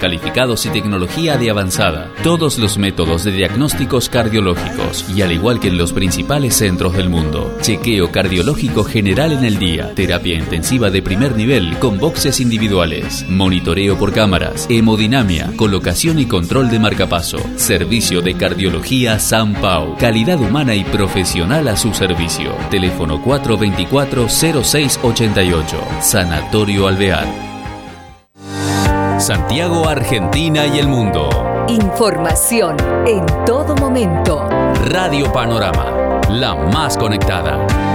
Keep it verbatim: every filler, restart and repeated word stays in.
calificados y tecnología de avanzada. Todos los métodos de diagnósticos cardiológicos y al igual que en los principales centros del mundo. Chequeo cardiológico general en el día. Terapia intensiva de primer nivel con boxes individuales. Monitoreo por cámaras. Hemodinamia. Colocación y control de marcapaso. Servicio de cardiología San Pau. Calidad humana y profesional a su servicio. Teléfono cuatro dos cuatro cero seis ocho ocho. Sanatorio Alvear. Santiago, Argentina y el mundo. Información en todo momento. Radio Panorama, la más conectada.